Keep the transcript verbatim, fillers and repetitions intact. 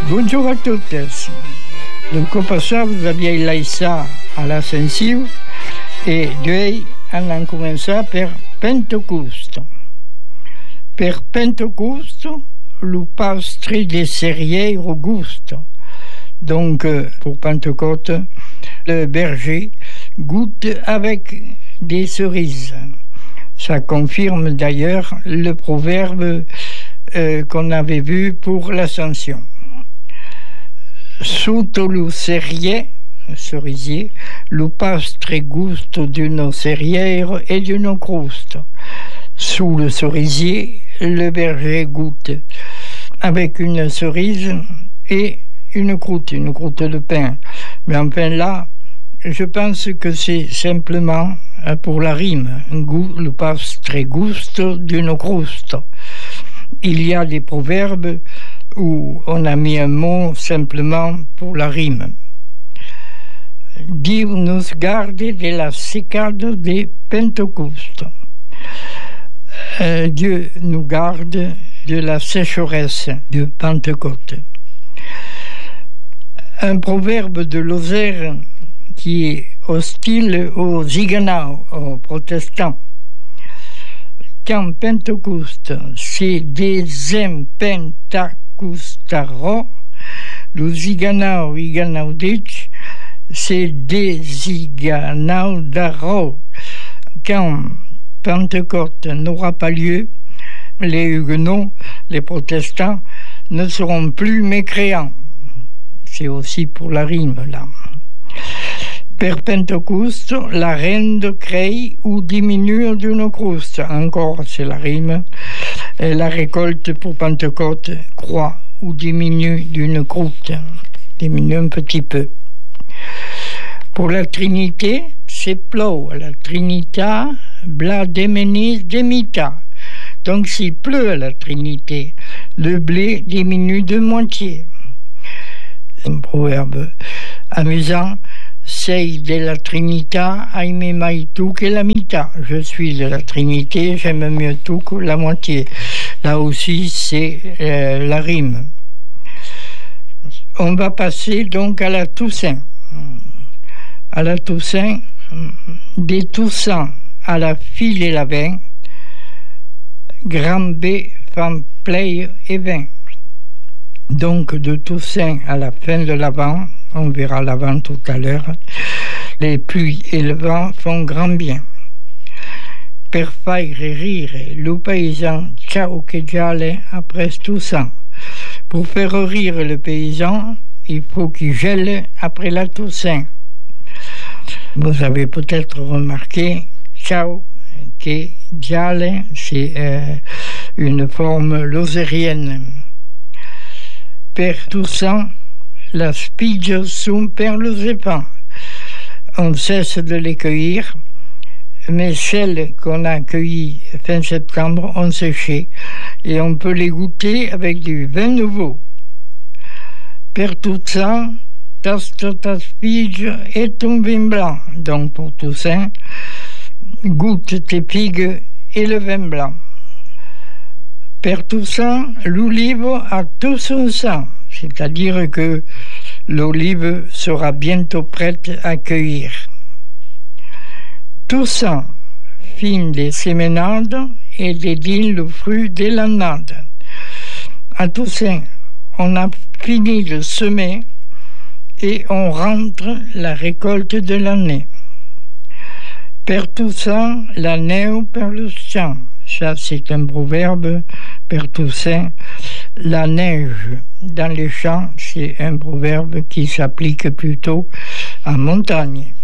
Bonjour a tutti. L'anno passato abbiamo lasciato all'ascensivo e noi abbiamo cominciato per Pentecoste. Per Pentecoste, le pastre des céréales robuste. Donc, pour Pentecôte, le berger goûte avec des cerises. Ça confirme d'ailleurs le proverbe euh, qu'on avait vu pour l'Ascension. Sotto le cerisier, cerisier, le pastre guste d'une cerière et d'une croûte. Sous le cerisier, le berger goûte avec une cerise et une croûte, une croûte de pain. Mais enfin là, je pense que c'est simplement pour la rime. Le pastre guste d'une croûte. Il y a des proverbes où on a mis un mot simplement pour la rime. Dieu nous garde de la sécade de Pentecôte. Euh, Dieu nous garde de la sécheresse de Pentecôte. Un proverbe de Lozère qui est hostile aux Ziganao, aux protestants. Quand Pentecôte se desempentecoustarò, le Ziganao Iganaudic se désiganaudarò. Quand Pentecôte n'aura pas lieu, les Huguenots, les protestants, ne seront plus mécréants. C'est aussi pour la rime, là. Per Pentecôte, la reine crée ou diminue d'une croûte. Encore, c'est la rime. Et la récolte pour Pentecôte croît ou diminue d'une croûte. Diminue un petit peu. Pour la Trinité, c'est plau. La Trinita, bla demenis demita. Donc, s'il pleut à la Trinité, le blé diminue de moitié. Un proverbe amusant. Sei della Trinità, aime mai tu che la mità. Je suis de la Trinité, j'aime mieux tout que la moitié. Là aussi, c'est euh, la rime. On va passer donc à la Toussaint. À la Toussaint, des Toussants à la file et la vin, grand B, femme play et vin. Donc, de Toussaint à la fin de l'Avent, on verra l'Avent tout à l'heure, les pluies et le vent font grand bien. Per faire rire le paysan, ciao che giale après Toussaint. Pour faire rire le paysan, il faut qu'il gèle après la Toussaint. Vous avez peut-être remarqué, ciao che giale, c'est euh, une forme lozérienne. Per Toussaint, la spige sont per le zepan. On cesse de les cueillir, mais celles qu'on a cueillies fin septembre ont séché et on peut les goûter avec du vin nouveau. Per Toussaint, tasto ta spige est un vin blanc. Donc pour Toussaint, goûte tes figues et le vin blanc. Per Toussaint, l'olive a tout son sang, c'est-à-dire que l'olive sera bientôt prête à cueillir. Toussaint, fin des séménades et dédie le fruit de l'annade. À Toussaint, on a fini de semer et on rentre la récolte de l'année. Per Toussaint, la neige per le champ. Ça, c'est un proverbe, per Toussaint. La neige dans les champs, c'est un proverbe qui s'applique plutôt en montagne.